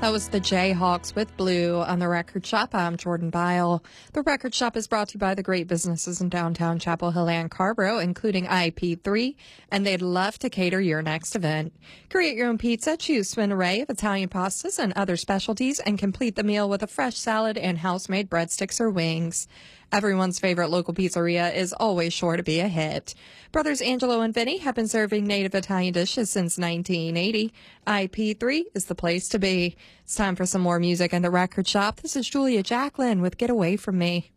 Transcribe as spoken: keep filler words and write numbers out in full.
That was the Jayhawks with Blue on the Record Shop. I'm Jordan Bile. The Record Shop is brought to you by the great businesses in downtown Chapel Hill and Carborough, including I P three, and they'd love to cater your next event. Create your own pizza, choose from an array of Italian pastas and other specialties, and complete the meal with a fresh salad and house-made breadsticks or wings. Everyone's favorite local pizzeria is always sure to be a hit. Brothers Angelo and Vinny have been serving native Italian dishes since nineteen eighty. I P three is the place to be. It's time for some more music in the Record Shop. This is Julia Jacklin with Get Away From Me.